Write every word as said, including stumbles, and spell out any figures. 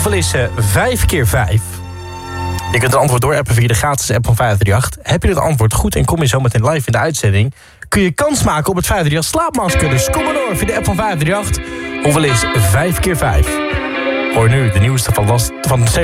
Hoeveel is uh, vijf keer vijf? Je kunt het antwoord doorappen via de gratis app van vijf drie acht. Heb je het antwoord goed en kom je zo meteen live in de uitzending, kun je kans maken op het vijf drie acht slaapmasker. Dus kom maar door via de app van vijf drie acht. Hoeveel is vijf keer vijf? Hoor nu de nieuwste van, van de